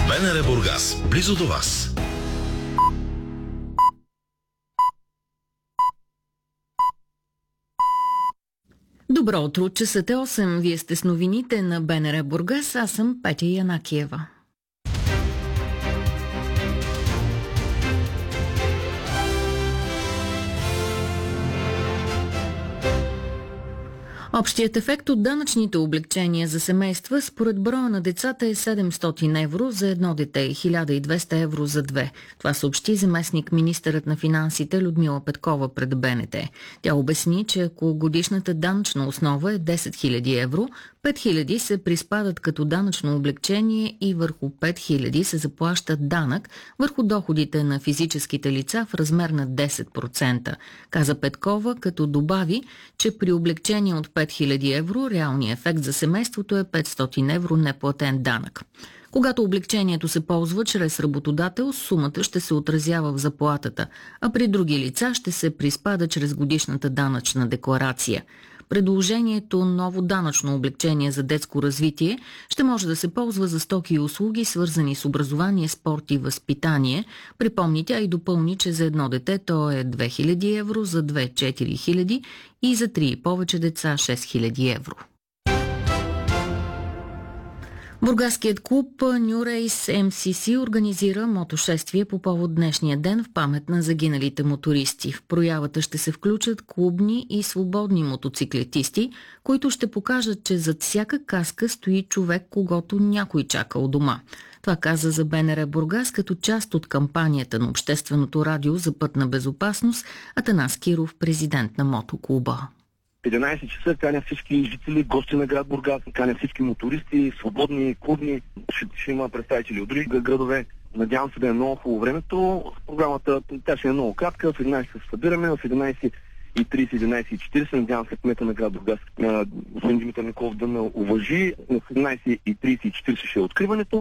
БНР Бургас, близо до вас. Добро утро, часът е 8. Вие сте с новините на БНР Бургас. Аз съм Петя Янакиева. Общият ефект от данъчните облекчения за семейства според броя на децата е 700 евро за едно дете и 1200 евро за две. Това съобщи заместник министърът на финансите Людмила Петкова пред БНТ. Тя обясни, че ако годишната данъчна основа е 10 000 евро, 5 000 се приспадат като данъчно облекчение и върху 5 000 се заплаща данък върху доходите на физическите лица в размер на 10%. Каза Петкова, като добави, че при облегчение от 5 000 евро реалният ефект за семейството е 500 евро неплатен данък. Когато облегчението се ползва чрез работодател, сумата ще се отразява в заплатата, а при други лица ще се приспада чрез годишната данъчна декларация. Предложението ново данъчно облекчение за детско развитие ще може да се ползва за стоки и услуги, свързани с образование, спорт и възпитание. Припомни тя и допълни, че за едно дете то е 2000 евро, за две 4000 и за три и повече деца 6000 евро. Бургаският клуб New Race MCC организира мотошествие по повод днешния ден в памет на загиналите мотористи. В проявата ще се включат клубни и свободни мотоциклетисти, които ще покажат, че зад всяка каска стои човек, когото някой чака у дома. Това каза за БНР Бургас като част от кампанията на Общественото радио за пътна безопасност Атанас Киров, президент на мотоклуба. 11 часа каня всички жители, гости на град Бургас, каня всички мотористи, свободни, клубни, ще има представители от други градове. Надявам се да е много хубаво времето. Програмата тя ще е много кратка. В 11 се събираме, в 11:30, 11:40. Надявам се кмета на град Бургас, господин Димитър Николов, да ме уважи. В 11:30 и 40 ще е откриването.